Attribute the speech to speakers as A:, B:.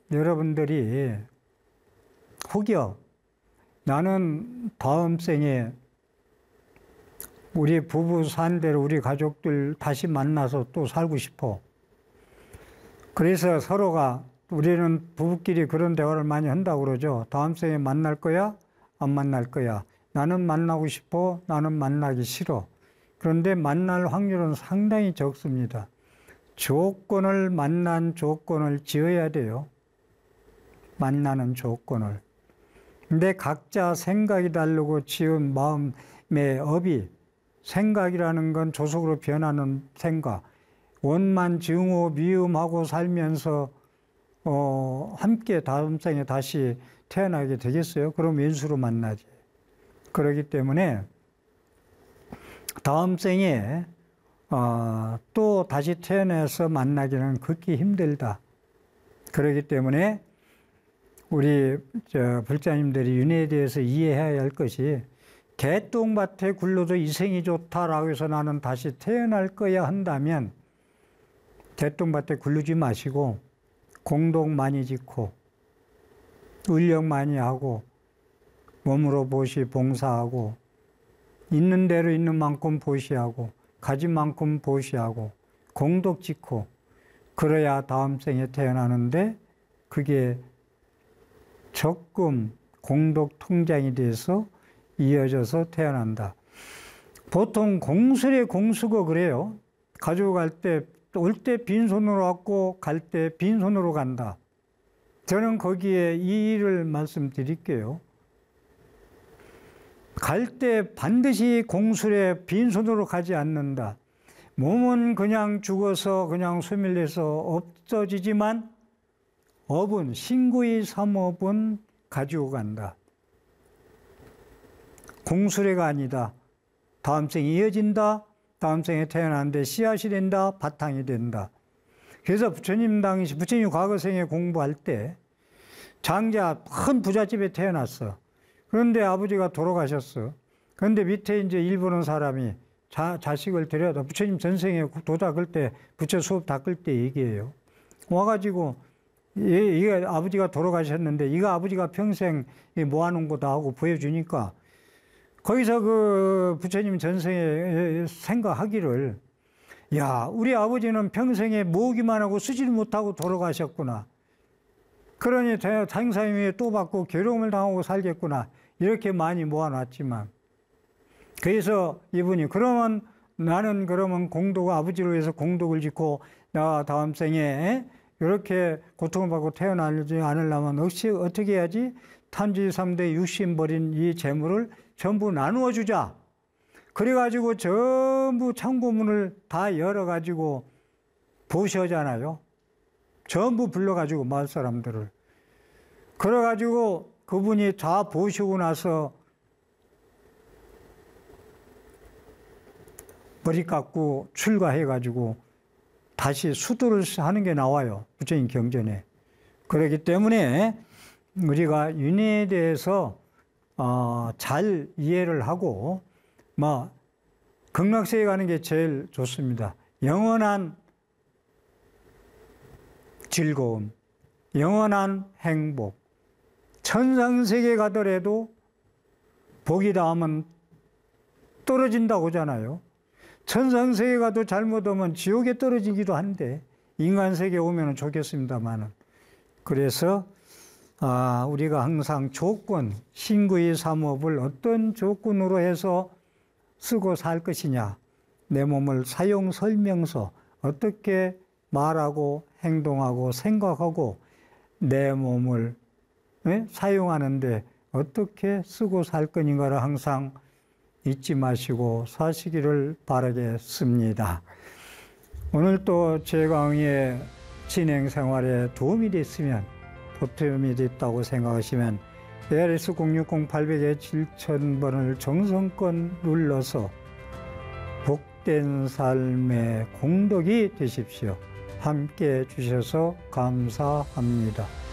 A: 여러분들이 혹여 나는 다음 생에 우리 부부 산대로 우리 가족들 다시 만나서 또 살고 싶어. 그래서 서로가 우리는 부부끼리 그런 대화를 많이 한다고 그러죠. 다음 생에 만날 거야? 안 만날 거야? 나는 만나고 싶어. 나는 만나기 싫어. 그런데 만날 확률은 상당히 적습니다. 만난 조건을 지어야 돼요. 만나는 조건을. 근데 각자 생각이 다르고 지은 마음의 업이, 생각이라는 건 조속으로 변하는 생각. 원만 증오 미움하고 살면서 함께 다음 생에 다시 태어나게 되겠어요? 그럼 왼수로 만나지. 그렇기 때문에 다음 생에 또 다시 태어나서 만나기는 극히 힘들다. 그렇기 때문에 우리 불자님들이 윤회에 대해서 이해해야 할 것이, 개똥밭에 굴러도 이생이 좋다라고 해서 나는 다시 태어날 거야 한다면 개똥밭에 굴르지 마시고 공덕 많이 짓고 의력 많이 하고 몸으로 보시 봉사하고 있는 대로 있는 만큼 보시하고 가진 만큼 보시하고 공덕 짓고 그래야 다음 생에 태어나는데 그게 적금 공덕 통장이 돼서 이어져서 태어난다. 보통 공술에 공수고 그래요. 가지고 갈 때, 올 때 빈손으로 왔고 갈 때 빈손으로 간다. 저는 거기에 이 일을 말씀드릴게요. 갈 때 반드시 공술에 빈손으로 가지 않는다. 몸은 그냥 죽어서 그냥 소멸해서 없어지지만 업은, 신구의 삼업은 가지고 간다. 공수레가 아니다. 다음 생에 이어진다. 다음 생에 태어나는데 씨앗이 된다. 바탕이 된다. 그래서 부처님 과거 생에 공부할 때 장자 큰 부잣집에 태어났어. 그런데 아버지가 돌아가셨어. 그런데 밑에 이제 일 보는 사람이 자식을 데려다 부처님 전생에 도닦을 때, 부처 수업 닦을 때 얘기해요. 와가지고 이게 아버지가 돌아가셨는데 이거 아버지가 평생 모아놓은 거다 하고 보여주니까 거기서 그 부처님 전생에 생각하기를, 야, 우리 아버지는 평생에 모으기만 하고 쓰지를 못하고 돌아가셨구나. 그러니 장사님 위에 또 받고 괴로움을 당하고 살겠구나. 이렇게 많이 모아놨지만. 그래서 이분이 그러면 나는 그러면 아버지를 위해서 공덕을 짓고 나 다음 생에 이렇게 고통을 받고 태어나지 않으려면 어떻게 해야지? 탐지 3대 육신 버린 이 재물을 전부 나누어 주자. 그래가지고 전부 창고문을 다 열어가지고 보셔잖아요. 전부 불러가지고 마을 사람들을. 그래가지고 그분이 다 보시고 나서 머리 깎고 출가해가지고 다시 수도를 하는 게 나와요. 부처님 경전에. 그렇기 때문에 우리가 윤회에 대해서 잘 이해를 하고 극락세계 가는 게 제일 좋습니다. 영원한 즐거움, 영원한 행복. 천상세계 가더라도 복이 닿으면 떨어진다고 하잖아요. 천상세계 가도 잘못하면 지옥에 떨어지기도 한데 인간세계 오면 좋겠습니다만은. 그래서 우리가 항상 조건, 신구의 삼업을 어떤 조건으로 해서 쓰고 살 것이냐, 내 몸을 사용 설명서, 어떻게 말하고 행동하고 생각하고 내 몸을 사용하는데 어떻게 쓰고 살 거인가를 항상 잊지 마시고 사시기를 바라겠습니다. 오늘 또 제 강의의 진행 생활에 도움이 됐으면, 보탬이 됐다고 생각하시면 ARS 060-800-7000번을 정성껏 눌러서 복된 삶의 공덕이 되십시오. 함께 해주셔서 감사합니다.